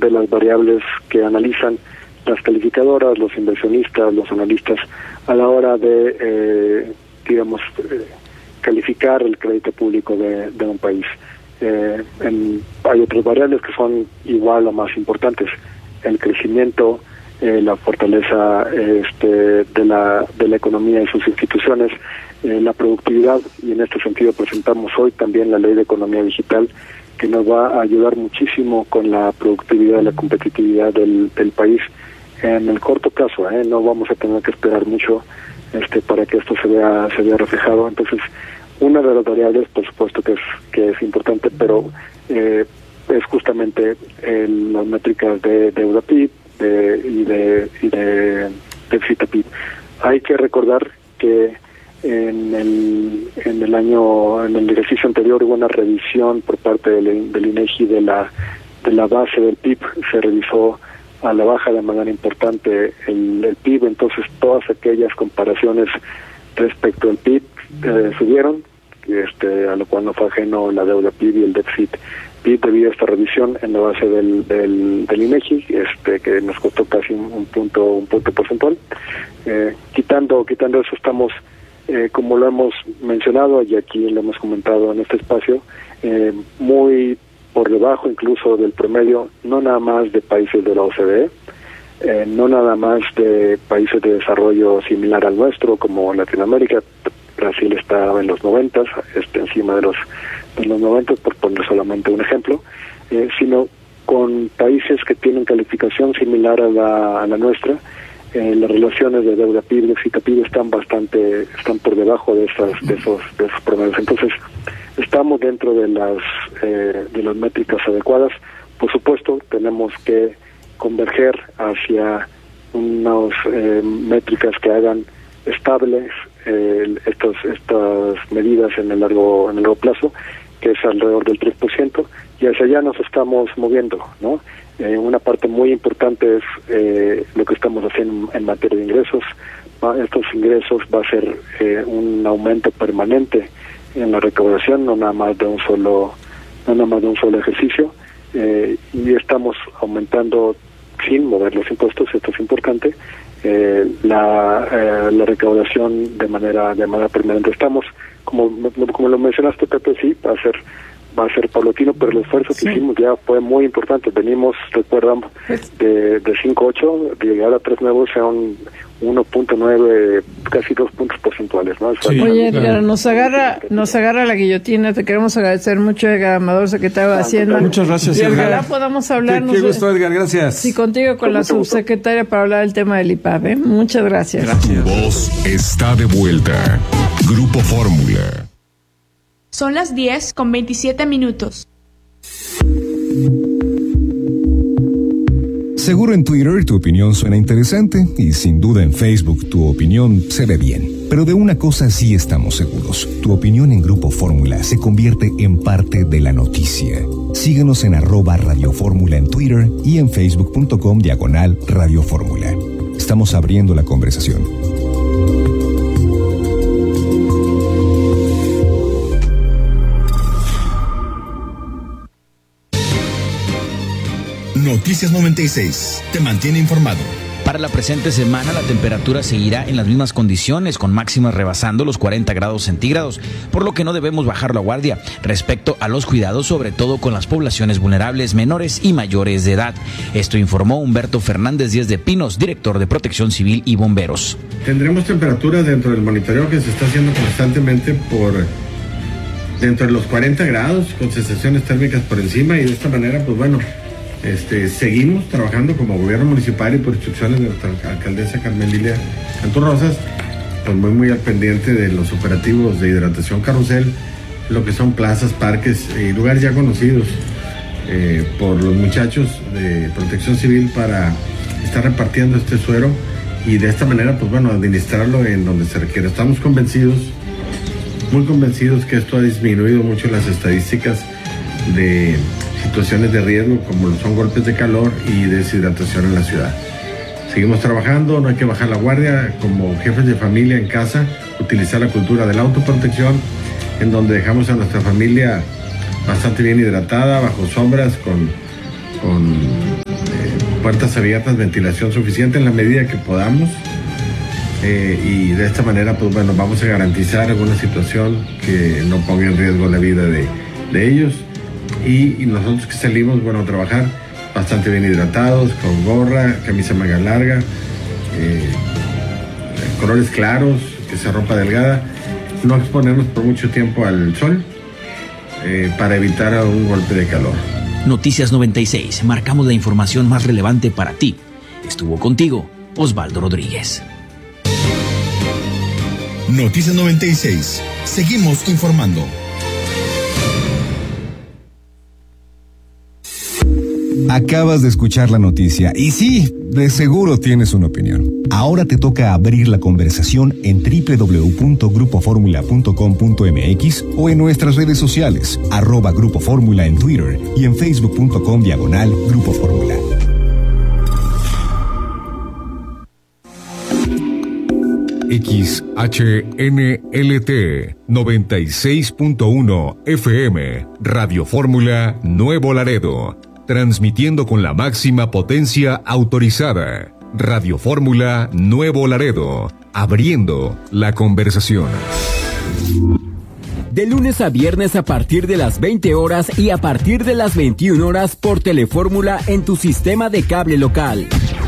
de las variables que analizan las calificadoras, los inversionistas, los analistas a la hora de, calificar el crédito público de un país. Hay otras variables que son igual o más importantes: el crecimiento, la fortaleza de la economía y sus instituciones, la productividad, y en este sentido presentamos hoy también la Ley de Economía Digital, que nos va a ayudar muchísimo con la productividad y la competitividad del país en el corto plazo. No vamos a tener que esperar mucho para que esto se vea reflejado. Entonces, una de las variables, por supuesto que es importante, pero es justamente las métricas de deuda PIB y de déficit a PIB. Hay que recordar que en el ejercicio anterior hubo una revisión por parte del INEGI de la base del PIB. Se revisó a la baja de manera importante el PIB, entonces todas aquellas comparaciones respecto al PIB subieron, a lo cual no fue ajeno la deuda PIB y el déficit PIB debido a esta revisión en la base del INEGI, que nos costó casi un punto porcentual. Quitando eso, estamos, como lo hemos mencionado y aquí lo hemos comentado en este espacio, muy por debajo incluso del promedio, no nada más de países de la OCDE, no nada más de países de desarrollo similar al nuestro, como Latinoamérica. Brasil está en los 90, encima de los 90, por poner solamente un ejemplo, sino con países que tienen calificación similar a la nuestra. Las relaciones de deuda PIB y déficit PIB están por debajo de esos promedios. Entonces, estamos dentro de las métricas adecuadas. Por supuesto, tenemos que converger hacia unas métricas que hagan estables estas medidas en el largo plazo, que es alrededor del 3%, y hacia allá nos estamos moviendo, ¿no? Una parte muy importante es lo que estamos haciendo en materia de ingresos. Estos ingresos va a ser un aumento permanente en la recaudación, no nada más de un solo ejercicio, y estamos aumentando sin mover los impuestos. Esto es importante. La recaudación de manera permanente. Estamos, como lo mencionaste, Pepe, sí, va a ser paulatino, pero el esfuerzo que hicimos ya fue muy importante. Venimos, recuerdan, de 5.8, de llegar a 3.9, sea un 1.9, casi 2 puntos porcentuales, ¿no? Sí, oye, Edgar, claro. nos agarra la guillotina. Te queremos agradecer mucho, Edgar Amador, secretario de Hacienda. Muchas gracias, y Edgar. ojalá podamos hablar. Qué gusto, Edgar, gracias. Sí, contigo con la subsecretaria para hablar del tema del IPAB, ¿eh? Muchas gracias. Gracias. Tu voz está de vuelta. Grupo Fórmula. Son las 10:27. Seguro en Twitter tu opinión suena interesante y sin duda en Facebook tu opinión se ve bien. Pero de una cosa sí estamos seguros. Tu opinión en Grupo Fórmula se convierte en parte de la noticia. Síguenos en @Radio Fórmula en Twitter y en facebook.com/Radio Fórmula. Estamos abriendo la conversación. Noticias 96 te mantiene informado. Para la presente semana la temperatura seguirá en las mismas condiciones, con máximas rebasando los 40 grados centígrados, por lo que no debemos bajar la guardia respecto a los cuidados, sobre todo con las poblaciones vulnerables, menores y mayores de edad. Esto informó Humberto Fernández Díaz de Pinos, director de Protección Civil y Bomberos. Tendremos temperaturas dentro del monitoreo que se está haciendo constantemente dentro de los 40 grados, con sensaciones térmicas por encima, y de esta manera, pues bueno, seguimos trabajando como gobierno municipal y por instrucciones de nuestra alcaldesa Carmen Lilia Cantú Rosas, pues muy al pendiente de los operativos de hidratación carrusel, lo que son plazas, parques y lugares ya conocidos por los muchachos de Protección Civil para estar repartiendo este suero y de esta manera, pues bueno, administrarlo en donde se requiere. Estamos muy convencidos que esto ha disminuido mucho las estadísticas de situaciones de riesgo como son golpes de calor y deshidratación en la ciudad. Seguimos trabajando, no hay que bajar la guardia. Como jefes de familia en casa, utilizar la cultura de la autoprotección, en donde dejamos a nuestra familia bastante bien hidratada, bajo sombras, con puertas abiertas, ventilación suficiente en la medida que podamos. Y de esta manera, pues bueno, vamos a garantizar alguna situación que no ponga en riesgo la vida de ellos. Y nosotros que salimos, bueno, a trabajar bastante bien hidratados, con gorra, camisa manga larga, colores claros, que sea ropa delgada, no exponernos por mucho tiempo al sol para evitar un golpe de calor. Noticias 96, marcamos la información más relevante para ti. Estuvo contigo Osvaldo Rodríguez. Noticias 96. Seguimos informando. Acabas de escuchar la noticia y sí, de seguro tienes una opinión. Ahora te toca abrir la conversación en www.grupoformula.com.mx o en nuestras redes sociales, @Grupo Fórmula en Twitter y en facebook.com/Grupo Fórmula. XHNLT 96.1 FM Radio Fórmula Nuevo Laredo, transmitiendo con la máxima potencia autorizada. Radio Fórmula Nuevo Laredo, abriendo la conversación. De lunes a viernes a partir de las 20 horas y a partir de las 21 horas por Telefórmula en tu sistema de cable local.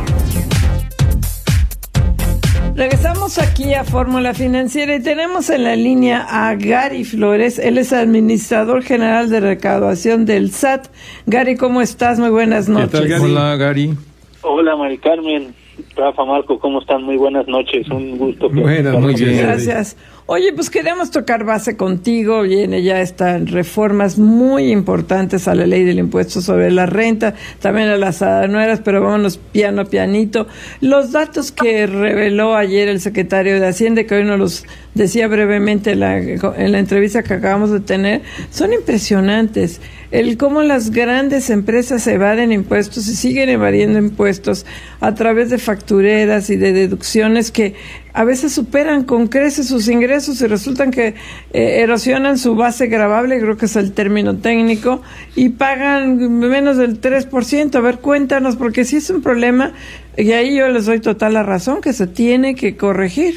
Regresamos aquí a Fórmula Financiera y tenemos en la línea a Gary Flores. Él es administrador general de recaudación del SAT. Gary, ¿cómo estás? Muy buenas noches. ¿Qué tal, Gary? Hola, Gary. Hola, Mari Carmen, Rafa, Marco, ¿cómo están? Muy buenas noches, un gusto. Bueno, muy bien. Gracias. Oye, pues queremos tocar base contigo. Viene ya están reformas muy importantes a la ley del impuesto sobre la renta, también a las aduaneras, pero vámonos piano pianito. Los datos que reveló ayer el secretario de Hacienda, que hoy nos los decía brevemente en la entrevista que acabamos de tener, son impresionantes. El cómo las grandes empresas evaden impuestos y siguen evadiendo impuestos a través de factureras y de deducciones que a veces superan con creces sus ingresos y resultan que erosionan su base gravable, creo que es el término técnico, y pagan menos del 3%. A ver, cuéntanos, porque sí es un problema, y ahí yo les doy total la razón, que se tiene que corregir.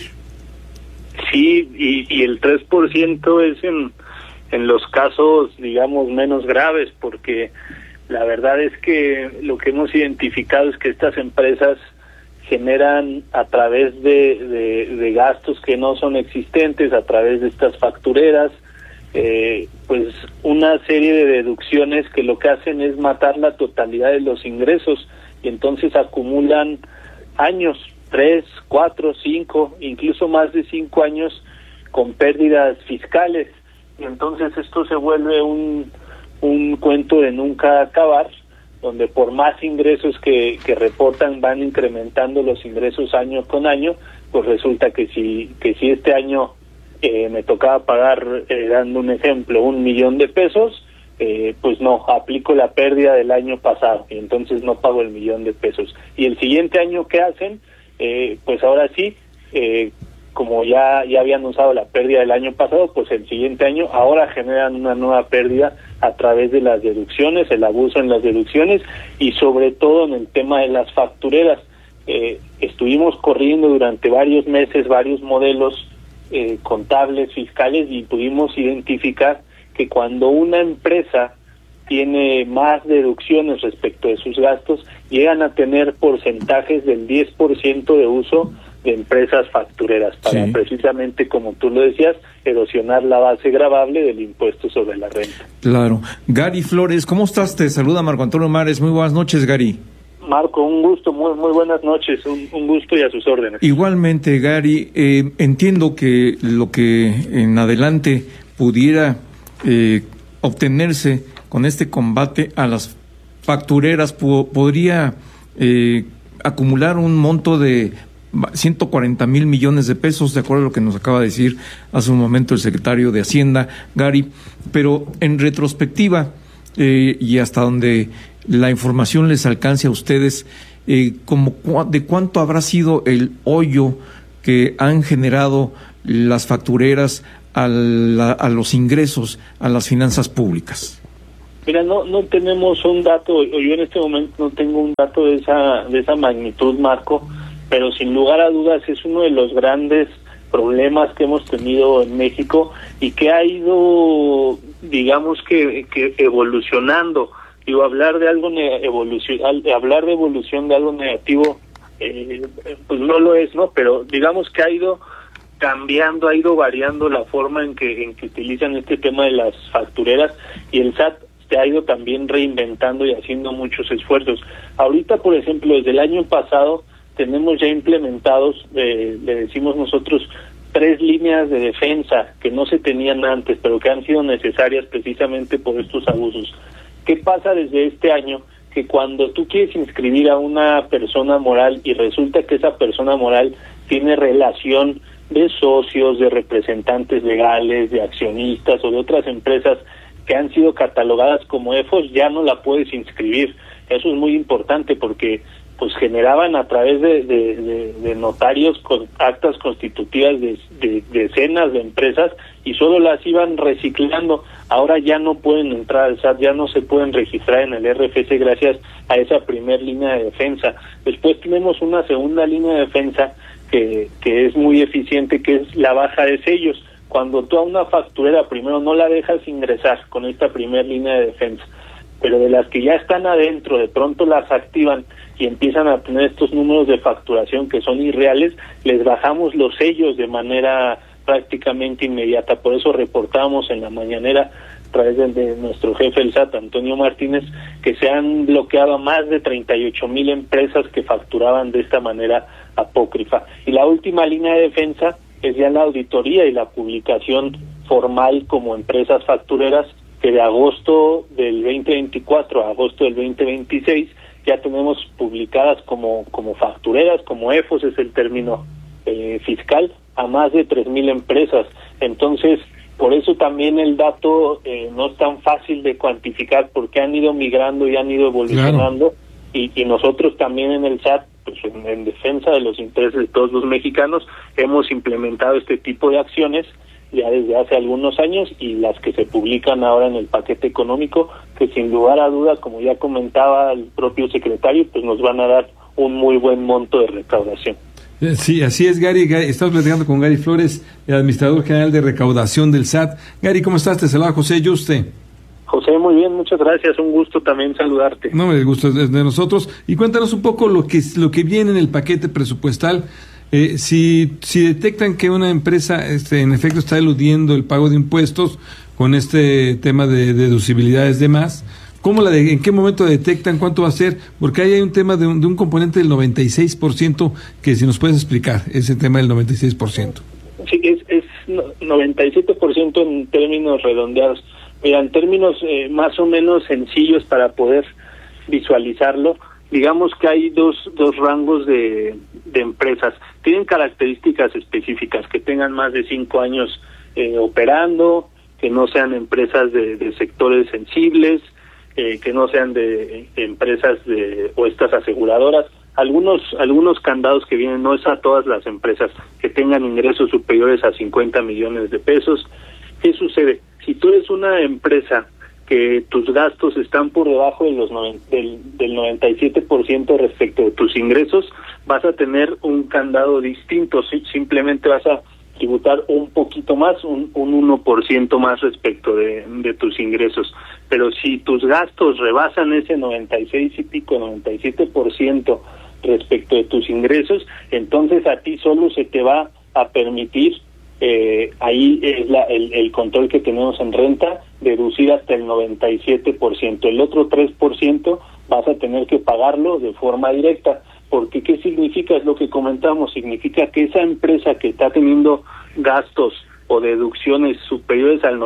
Sí, y el 3% es en los casos, digamos, menos graves, porque la verdad es que lo que hemos identificado es que estas empresas generan a través de gastos que no son existentes, a través de estas factureras, pues una serie de deducciones que lo que hacen es matar la totalidad de los ingresos, y entonces acumulan años, 3, 4, 5, incluso más de 5 años con pérdidas fiscales, y entonces esto se vuelve un cuento de nunca acabar, donde por más ingresos que reportan van incrementando los ingresos año con año. Pues resulta que si este año me tocaba pagar, dando un ejemplo, 1,000,000 de pesos, pues no, aplico la pérdida del año pasado y entonces no pago el 1,000,000 de pesos. Y el siguiente año, ¿qué hacen? Pues ahora sí, como ya habían usado la pérdida del año pasado, pues el siguiente año ahora generan una nueva pérdida a través de las deducciones, el abuso en las deducciones y sobre todo en el tema de las factureras. Estuvimos corriendo durante varios meses varios modelos contables, fiscales, y pudimos identificar que cuando una empresa tiene más deducciones respecto de sus gastos, llegan a tener porcentajes del 10% de uso de empresas factureras para precisamente, como tú lo decías, erosionar la base gravable del impuesto sobre la renta. Claro. Gary Flores, ¿cómo estás? Te saluda Marco Antonio Mares. Muy buenas noches, Gary. Marco, un gusto, muy buenas noches, un gusto y a sus órdenes. Igualmente, Gary, entiendo que lo que en adelante pudiera obtenerse con este combate a las factureras podría acumular un monto de 140,000 millones de pesos, de acuerdo a lo que nos acaba de decir hace un momento el secretario de Hacienda, Gary, pero en retrospectiva y hasta donde la información les alcance a ustedes, ¿de cuánto habrá sido el hoyo que han generado las factureras a los ingresos, a las finanzas públicas? Mira, no tenemos un dato, o yo en este momento no tengo un dato de esa magnitud, Marco, pero sin lugar a dudas es uno de los grandes problemas que hemos tenido en México y que ha ido, digamos que evolucionando. Digo, hablar de evolución de algo negativo, pues no lo es, ¿no? Pero digamos que ha ido cambiando, ha ido variando la forma en que utilizan este tema de las factureras, y el SAT se ha ido también reinventando y haciendo muchos esfuerzos. Ahorita, por ejemplo, desde el año pasado tenemos ya implementados, le decimos nosotros, 3 líneas de defensa que no se tenían antes, pero que han sido necesarias precisamente por estos abusos. ¿Qué pasa desde este año? Que cuando tú quieres inscribir a una persona moral y resulta que esa persona moral tiene relación de socios, de representantes legales, de accionistas o de otras empresas que han sido catalogadas como EFOS, ya no la puedes inscribir. Eso es muy importante porque pues generaban a través de notarios con actas constitutivas de decenas de empresas y solo las iban reciclando. Ahora ya no pueden entrar al SAT, ya no se pueden registrar en el RFC gracias a esa primer línea de defensa. Después tenemos una segunda línea de defensa que es muy eficiente, que es la baja de sellos. Cuando tú a una facturera primero no la dejas ingresar con esta primer línea de defensa, pero de las que ya están adentro, de pronto las activan y empiezan a tener estos números de facturación que son irreales, les bajamos los sellos de manera prácticamente inmediata. Por eso reportamos en la mañanera a través de nuestro jefe del SAT, Antonio Martínez, que se han bloqueado a más de 38,000 empresas que facturaban de esta manera apócrifa. Y la última línea de defensa es ya la auditoría y la publicación formal como empresas factureras, que de agosto del 2024 a agosto del 2026 ya tenemos publicadas como factureras, como EFOS es el término fiscal, a más de 3,000 empresas. Entonces, por eso también el dato no es tan fácil de cuantificar, porque han ido migrando y han ido evolucionando. Claro. Y nosotros también en el SAT, pues en defensa de los intereses de todos los mexicanos, hemos implementado este tipo de acciones ya desde hace algunos años, y las que se publican ahora en el paquete económico, que sin lugar a duda, como ya comentaba el propio secretario, pues nos van a dar un muy buen monto de recaudación. Sí, así es, Gary. Estamos platicando con Gary Flores, el administrador general de recaudación del SAT. Gary, ¿cómo estás? Te saluda José Yuste. José, muy bien, muchas gracias, un gusto también saludarte. No, el gusto es de nosotros. Y cuéntanos un poco lo que viene en el paquete presupuestal. Si detectan que una empresa en efecto está eludiendo el pago de impuestos con este tema de deducibilidades de más, ¿en qué momento detectan? ¿Cuánto va a ser? Porque ahí hay un tema de un componente del 96%, que si nos puedes explicar ese tema del 96%. Sí, es 97% en términos redondeados. Mira, en términos más o menos sencillos para poder visualizarlo, digamos que hay dos rangos de empresas. Tienen características específicas, que tengan más de 5 años operando, que no sean empresas de sectores sensibles, que no sean de empresas o estas aseguradoras. Algunos candados que vienen, no es a todas las empresas, que tengan ingresos superiores a 50 millones de pesos. ¿Qué sucede? Si tú eres una empresa que tus gastos están por debajo de del 97% respecto de tus ingresos, vas a tener un candado distinto. Simplemente vas a tributar un poquito más, un 1% más respecto de tus ingresos. Pero si tus gastos rebasan ese 96 y pico, 97% respecto de tus ingresos, entonces a ti solo se te va a permitir, ahí es el control que tenemos en renta, deducir hasta el 97%. El otro 3% vas a tener que pagarlo de forma directa. Porque ¿qué significa? Es lo que comentamos, significa que esa empresa que está teniendo gastos o deducciones superiores al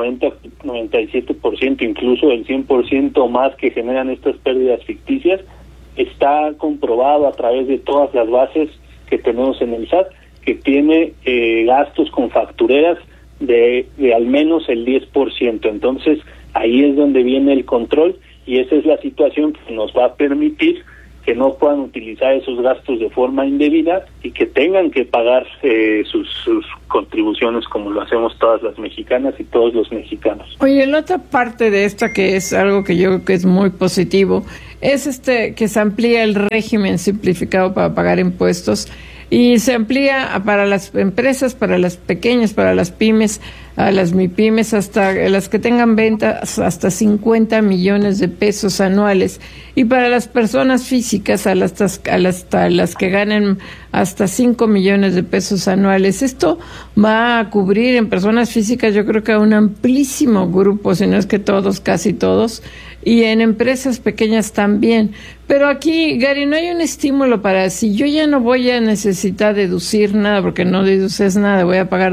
97%, incluso el 100% más que generan estas pérdidas ficticias, está comprobado a través de todas las bases que tenemos en el SAT, que tiene gastos con factureras de al menos el 10%. Entonces, ahí es donde viene el control, y esa es la situación que nos va a permitir que no puedan utilizar esos gastos de forma indebida y que tengan que pagar sus contribuciones como lo hacemos todas las mexicanas y todos los mexicanos. Oye, la otra parte de esta, que es algo que yo creo que es muy positivo, es que se amplía el régimen simplificado para pagar impuestos y se amplía para las empresas, para las pequeñas, para las pymes, a las MIPYMES, hasta las que tengan ventas hasta 50 millones de pesos anuales, y para las personas físicas hasta las que ganen hasta 5 millones de pesos anuales. Esto va a cubrir en personas físicas, yo creo que a un amplísimo grupo, si no es que todos, casi todos, y en empresas pequeñas también. Pero aquí, Gary, no hay un estímulo para, si yo ya no voy a necesitar deducir nada, porque no deduces nada, voy a pagar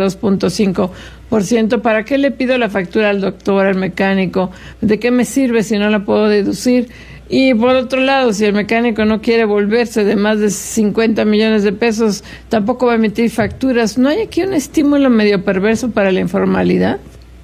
2.5%, ¿para qué le pido la factura al doctor, al mecánico? ¿De qué me sirve si no la puedo deducir? Y por otro lado, si el mecánico no quiere volverse de más de 50 millones de pesos, tampoco va a emitir facturas. ¿No hay aquí un estímulo medio perverso para la informalidad?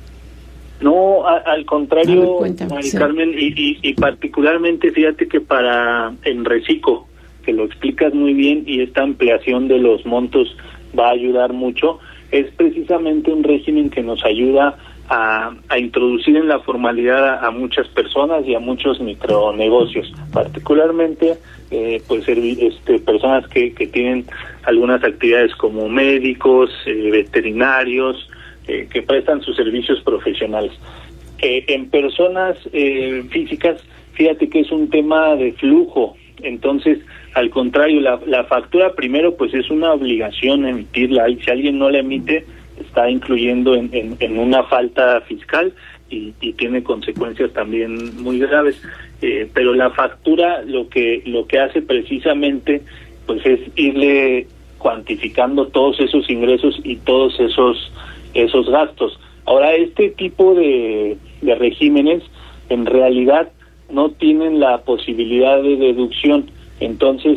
No, al contrario, Cuéntame, sí. Carmen, y particularmente fíjate que para en Recico, que lo explicas muy bien, y esta ampliación de los montos va a ayudar mucho, es precisamente un régimen que nos ayuda a introducir en la formalidad a muchas personas y a muchos micronegocios, particularmente pues personas que tienen algunas actividades como médicos, veterinarios, que prestan sus servicios profesionales. En personas físicas, fíjate que es un tema de flujo, entonces al contrario, la factura primero pues es una obligación emitirla, y si alguien no la emite está incluyendo en una falta fiscal y tiene consecuencias también muy graves, pero la factura lo que hace precisamente pues es irle cuantificando todos esos ingresos y todos esos gastos. Ahora, este tipo de regímenes en realidad no tienen la posibilidad de deducción, entonces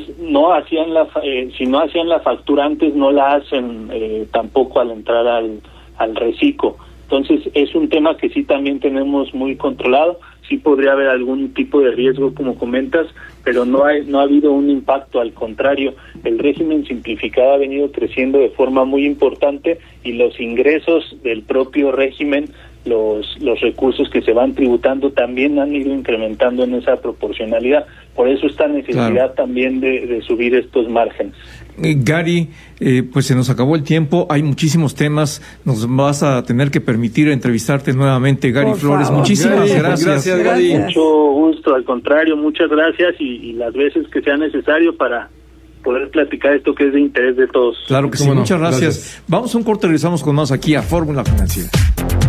si no hacían la factura antes, no la hacen tampoco al entrar al reciclo. Entonces es un tema que sí también tenemos muy controlado. Sí podría haber algún tipo de riesgo, como comentas, pero no ha habido un impacto, al contrario, el régimen simplificado ha venido creciendo de forma muy importante y los ingresos del propio régimen, los recursos que se van tributando también han ido incrementando en esa proporcionalidad. Por eso esta necesidad también de subir estos márgenes. Gary, pues se nos acabó el tiempo, hay muchísimos temas, nos vas a tener que permitir entrevistarte nuevamente, Gary Por Flores. favor. Muchísimas Gary, gracias. Gary. Mucho gusto, al contrario, muchas gracias y las veces que sea necesario para poder platicar esto que es de interés de todos. Claro que sí, muchas gracias. Vamos a un corte y regresamos con más aquí a Fórmula Financiera.